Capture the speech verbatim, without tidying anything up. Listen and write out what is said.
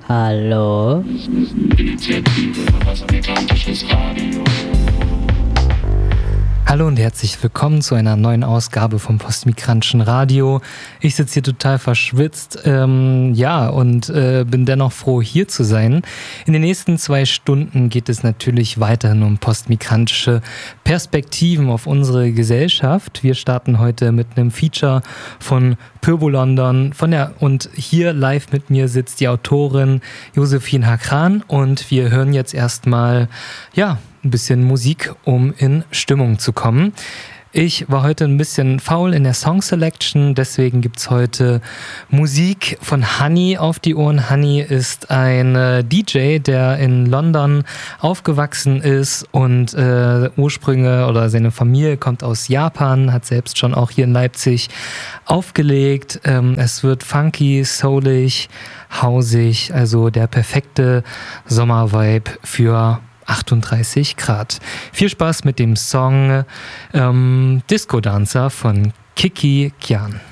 Hallo. Hallo und herzlich willkommen zu einer neuen Ausgabe vom Postmigrantischen Radio. Ich sitze hier total verschwitzt, ähm, ja, und äh, bin dennoch froh, hier zu sein. In den nächsten zwei Stunden geht es natürlich weiterhin um postmigrantische Perspektiven auf unsere Gesellschaft. Wir starten heute mit einem Feature von Purbo London von der, und hier live mit mir sitzt die Autorin Josephine Hakran und wir hören jetzt erstmal, ja, ein bisschen Musik, um in Stimmung zu kommen. Ich war heute ein bisschen faul in der Song Selection, deswegen gibt's heute Musik von Honey auf die Ohren. Honey ist ein äh, D J, der in London aufgewachsen ist und äh, Ursprünge oder seine Familie kommt aus Japan, hat selbst schon auch hier in Leipzig aufgelegt. Ähm, es wird funky, soulig, hausig, also der perfekte Sommervibe für achtunddreißig Grad. Viel Spaß mit dem Song ähm, Disco Dancer von Kiki Kyan.